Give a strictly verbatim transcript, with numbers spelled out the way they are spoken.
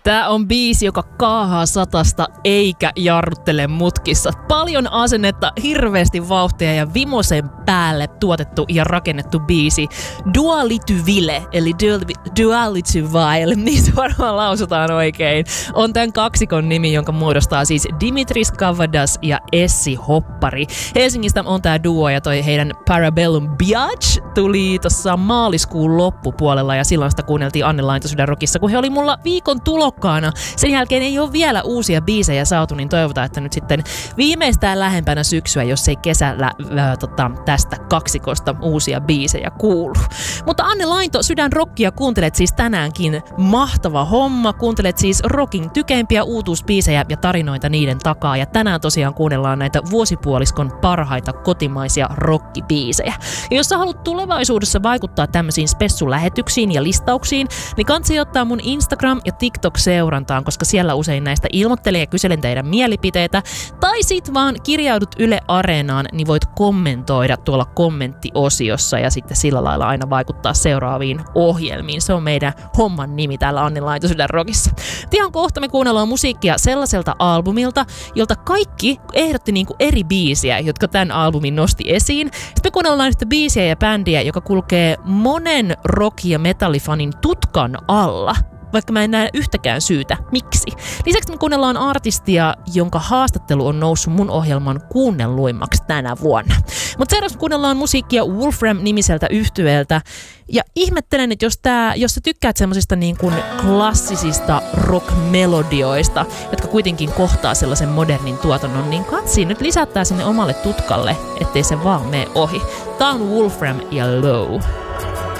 Tää on biisi, joka kaahaa satasta eikä jarruttele mutkissa. Paljon asennetta, hirveästi vauhtia ja vimosen päälle tuotettu ja rakennettu biisi. Dualityville, eli Dualityville, niin se varmaan lausutaan oikein, on tämän kaksikon nimi, jonka muodostaa siis Dimitris Kavadas ja Essi Hoppari. Helsingistä on tää duo ja toi heidän Parabellum Biatch tuli tossa maaliskuun loppupuolella ja silloin sitä kuunneltiin Anne Laintosydän Rockissa, kun he oli mulla viikon tulokkaana. Sen jälkeen ei ole vielä uusia biisejä saatu, niin toivotaan, että nyt sitten viimeistään lähempänä syksyä, jos ei kesällä ää, tota, tästä kaksikosta uusia biisejä kuulu. Mutta Anne Lainto, Sydän Rockia kuuntelet siis tänäänkin. Mahtava homma. Kuuntelet siis rockin tykeimpiä uutuusbiisejä ja tarinoita niiden takaa. Ja tänään tosiaan kuunnellaan näitä vuosipuoliskon parhaita kotimaisia rockibiisejä. Ja jos sä haluat tulevaisuudessa vaikuttaa tämmöisiin spessulähetyksiin ja listauksiin, niin kansi ottaa mun Instagram ja TikTok seurantaan, koska siellä usein näistä ilmoittelen ja kyselen teidän mielipiteitä. Tai sit vaan kirjaudut Yle Areenaan, niin voit kommentoida tuolla kommenttiosiossa ja sitten sillä lailla aina vaikuttaa seuraaviin ohjelmiin. Se on meidän homman nimi täällä Anne Laintosydän Rockissa. Ihan kohta me kuunnellaan musiikkia sellaiselta albumilta, jolta kaikki ehdotti niinku eri biisiä, jotka tämän albumin nosti esiin. Sitten me kuunnellaan yhtä biisiä ja bändiä, joka kulkee monen rock- ja metallifanin tutkan alla, vaikka mä en näe yhtäkään syytä, miksi. Lisäksi me kuunnellaan artistia, jonka haastattelu on noussut mun ohjelman kuunnelluimmaksi tänä vuonna. Mutta seuraavaksi kuunnellaan musiikkia Wolfram-nimiseltä yhtyeeltä. Ja ihmettelen, että jos, tää, jos sä tykkäät semmosista niin kuin klassisista rock-melodioista, jotka kuitenkin kohtaa sellaisen modernin tuotannon, niin katsi nyt lisättää sinne omalle tutkalle, ettei se vaan mene ohi. Tää on Wolfram ja Low.